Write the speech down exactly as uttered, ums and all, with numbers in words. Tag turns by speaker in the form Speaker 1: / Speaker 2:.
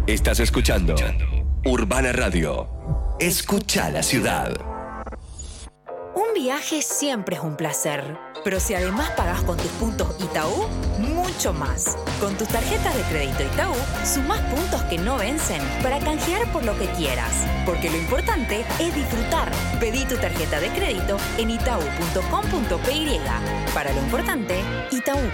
Speaker 1: Estás escuchando Urbana Radio. Escucha la ciudad.
Speaker 2: Un viaje siempre es un placer, pero si además pagás con tus puntos Itaú, mucho más. Con tus tarjetas de crédito Itaú, sumás puntos que no vencen para canjear por lo que quieras. Porque lo importante es disfrutar. Pedí tu tarjeta de crédito en itaú punto com punto pe. Para lo importante, Itaú.